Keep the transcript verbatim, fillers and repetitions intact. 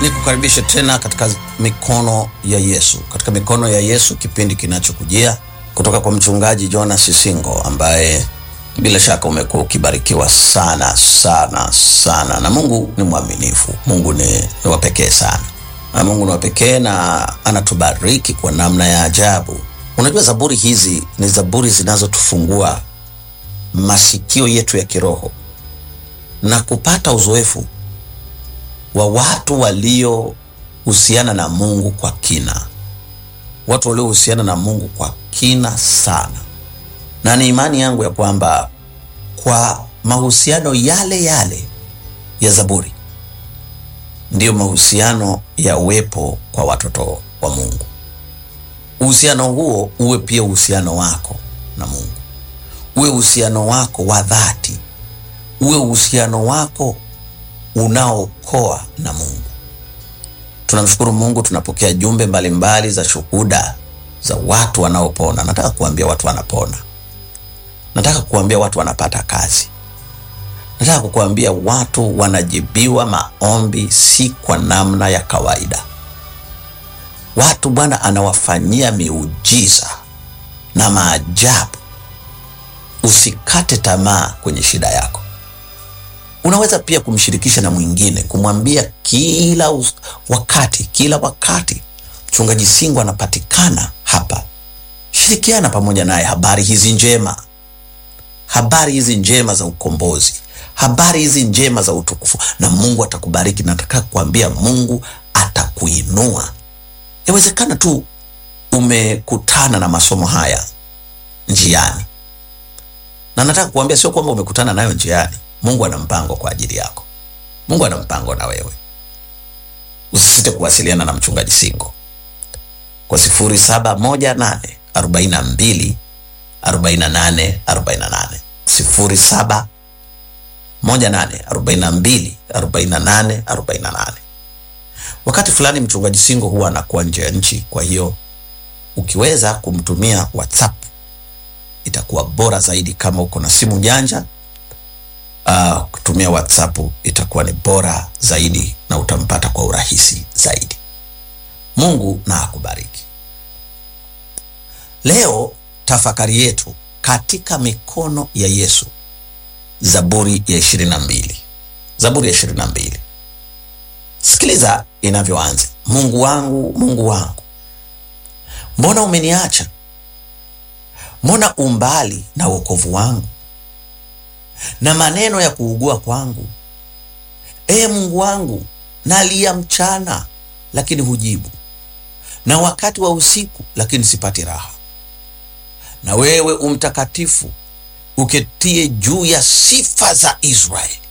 Nikukaribishe tena katika mikono ya Yesu. Katika mikono ya Yesu, kipindi kinachokujia kutoka kwa mchungaji Jonas Singo, ambaye bila shaka umekuwa ukibarikiwa sana sana sana. Na Mungu ni mwaminifu. Mungu ni, ni wa pekee sana. Na Mungu ni wa pekee na anatubariki kwa namna ya ajabu. Unajua, zaburi hizi ni zaburi zinazotufungua masikio yetu ya kiroho na kupata uzoefu wa watu waliohusiana na Mungu kwa kina. Watu waliohusiana na Mungu kwa kina sana. Na ni imani yangu ya kwamba kwa mahusiano yale yale ya zaburi ndiyo mahusiano ya uwepo kwa watoto wa Mungu. Uhusiano huo uwe pia uhusiano wako na Mungu. Uwe uhusiano wako wa dhati. Uwe uhusiano wako unaokoa na Mungu. Tunamshukuru Mungu, tunapokea jumbe mbalimbali za shuhuda za watu wanaopona. Nataka kuambia watu wanapona. Nataka kuambia watu wanapata kazi. Nataka kukuambia watu wanajibiwa maombi si kwa namna ya kawaida. Watu Bwana anawafanyia miujiza na maajabu. Usikate tamaa kwenye shida yako. Unaweza pia kumshirikisha na mwingine, kumwambia kila wakati, kila wakati mchungaji Singo anapatikana hapa. Shirikiana pamoja naye habari hizi njema. Habari hizi njema za ukombozi. Habari hizi njema za utukufu, na Mungu atakubariki. Nataka kuambia Mungu atakuinua. Yawezekana tu umekutana na masomo haya njiani. Na nataka kuambia sio kwamba umekutana nayo njiani. Mungu ana mpango kwa ajili yako. Mungu ana mpango na wewe. Usisite kuwasiliana na mchungaji Singo kwa sifuri saba moja nane arobaini na mbili arobaini na nane arobaini na nane, sifuri saba moja nane arobaini na mbili arobaini na nane arobaini na nane. Wakati fulani mchungaji Singo huwa anakuwa nje ya nchi, kwa hiyo ukiweza kumtumia WhatsApp itakuwa bora zaidi. Kama uko na simu janja, Uh, kutumia WhatsApp itakuwa ni bora zaidi na utampata kwa urahisi zaidi. Mungu na akubariki. Leo tafakari yetu katika mikono ya Yesu, Zaburi ya ishirini na mbili. Zaburi ya ishirini na mbili. Sikiliza inavyoanza. Mungu wangu, Mungu wangu, mbona umeniacha? Mbona umbali na wokovu wangu na maneno ya kuugua kwangu? Ee Mungu wangu, nalia mchana lakini hujibu, na wakati wa usiku lakini sipati raha. Na wewe umtakatifu, uketie juu ya sifa za Israeli,